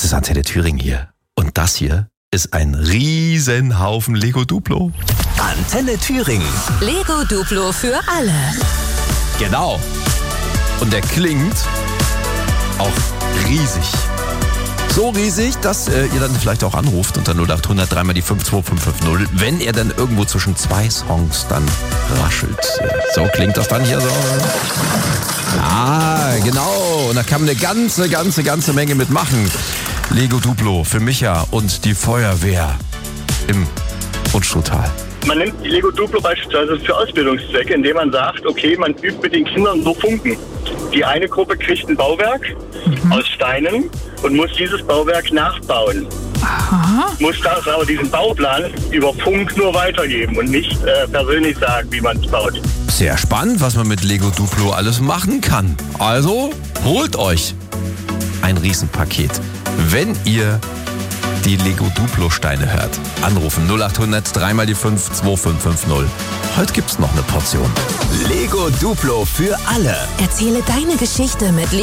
ist Antenne Thüringen hier. Und das hier ist ein Riesenhaufen Lego Duplo. Antenne Thüringen. Lego Duplo für alle. Genau. Und der klingt auch riesig. So riesig, dass ihr dann vielleicht auch anruft unter 0800 3 mal die 52550, wenn ihr dann irgendwo zwischen zwei Songs dann raschelt. So klingt das dann hier so. Ah, genau. Und da kann man eine ganze Menge mitmachen. Lego Duplo für Micha und die Feuerwehr im Unstruttal. Man nimmt die Lego Duplo beispielsweise für Ausbildungszwecke, indem man sagt, okay, man übt mit den Kindern so Funken. Die eine Gruppe kriegt ein Bauwerk aus Steinen und muss dieses Bauwerk nachbauen. Aha. Muss das aber diesen Bauplan über Funk nur weitergeben und nicht persönlich sagen, wie man es baut. Sehr spannend, was man mit Lego Duplo alles machen kann. Also holt euch ein Riesenpaket, wenn ihr die Lego Duplo Steine hört. Anrufen 0800 3 mal die 52550. Heute gibt's noch eine Portion. Lego Duplo für alle. Erzähle deine Geschichte mit